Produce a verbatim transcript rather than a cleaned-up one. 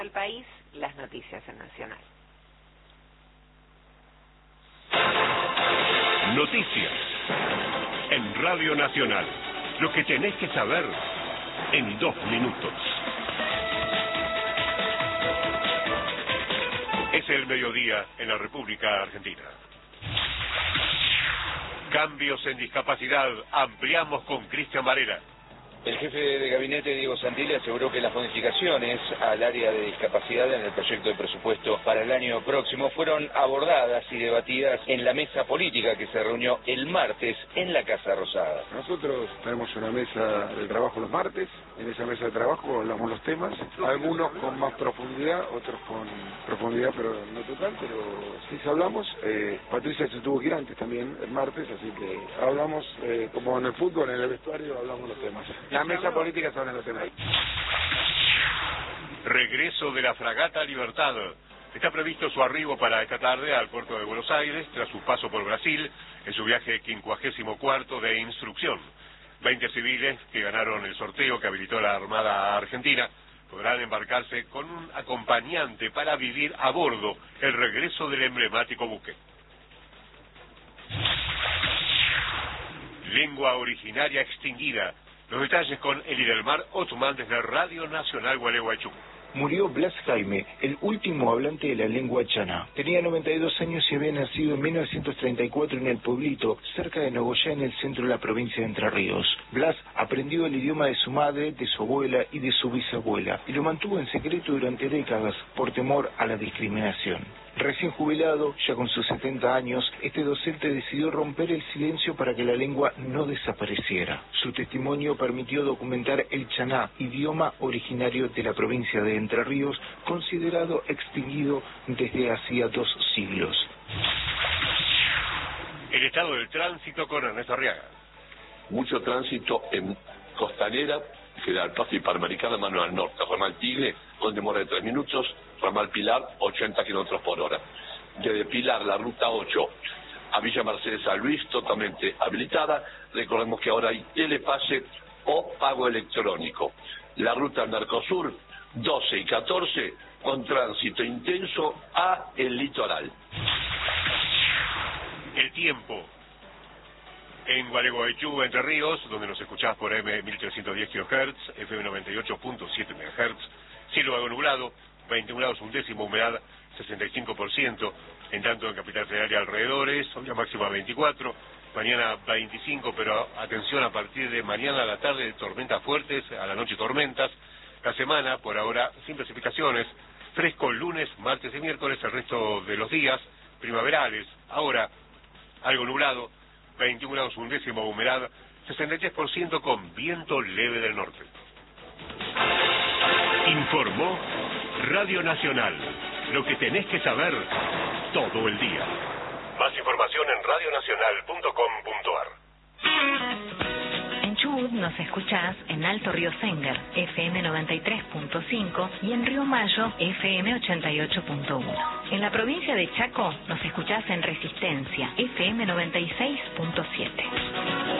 El país, las noticias en Nacional. Noticias en Radio Nacional. Lo que tenés que saber en dos minutos. Es el mediodía en la República Argentina. Cambios en discapacidad. Ampliamos con Cristian Varela. El jefe de gabinete, Diego Santilli, aseguró que las modificaciones al área de discapacidad en el proyecto de presupuesto para el año próximo fueron abordadas y debatidas en la mesa política que se reunió el martes en la Casa Rosada. Nosotros tenemos una mesa de trabajo los martes. En esa mesa de trabajo hablamos los temas, algunos con más profundidad, otros con profundidad pero no total, pero sí hablamos. Eh, Patricia se tuvo que ir antes también, el martes, así que hablamos eh, como en el fútbol, en el vestuario, hablamos los temas. La mesa política sobre los temas. Regreso de la fragata Libertad. Está previsto su arribo para esta tarde al puerto de Buenos Aires, tras su paso por Brasil, en su viaje quincuagésimo cuarto de instrucción. Veinte civiles que ganaron el sorteo que habilitó la Armada Argentina podrán embarcarse con un acompañante para vivir a bordo el regreso del emblemático buque. Lengua originaria extinguida. Los detalles con Elidelmar Othman desde Radio Nacional Gualeguaychú. Murió Blas Jaime, el último hablante de la lengua chaná. Tenía noventa y dos años y había nacido en mil novecientos treinta y cuatro en el pueblito, cerca de Nogoyá, en el centro de la provincia de Entre Ríos. Blas aprendió el idioma de su madre, de su abuela y de su bisabuela, y lo mantuvo en secreto durante décadas por temor a la discriminación. Recién jubilado, ya con sus setenta años, este docente decidió romper el silencio para que la lengua no desapareciera. Su testimonio permitió documentar el chaná, idioma originario de la provincia de Entre Ríos, considerado extinguido desde hacía dos siglos. El estado del tránsito con Ernesto Arriaga. Mucho tránsito en Costanera, General Paz y Panamericana, mano al norte. Ramal Tigre, con demora de tres minutos. Ramal Pilar, ochenta kilómetros por hora. Desde Pilar, la ruta ocho a Villa Mercedes San Luis, totalmente habilitada. Recordemos que ahora hay telepase o pago electrónico. La ruta Mercosur, doce y catorce, con tránsito intenso a el litoral. El tiempo. En Gualeguaychú, Entre Ríos, donde nos escuchás por M mil trescientos diez kilohertz, F M noventa y ocho punto siete megahertz, cielo algo nublado, veintiún grados un décimo, humedad sesenta y cinco por ciento, en tanto en Capital Federal y alrededores, hoy la máxima veinticuatro, mañana veinticinco, pero atención, a partir de mañana a la tarde tormentas fuertes, a la noche tormentas, la semana por ahora sin precipitaciones, fresco lunes, martes y miércoles, el resto de los días primaverales, ahora algo nublado, veintiún grados un décimo, humedad sesenta y tres por ciento con viento leve del norte. Informó Radio Nacional. Lo que tenés que saber todo el día. Más información en radio nacional punto com punto ar. En Chubut nos escuchás en Alto Río Senger, F M noventa y tres punto cinco, y en Río Mayo, F M ochenta y ocho punto uno. En la provincia de Chaco nos escuchás en Resistencia, F M noventa y seis punto siete.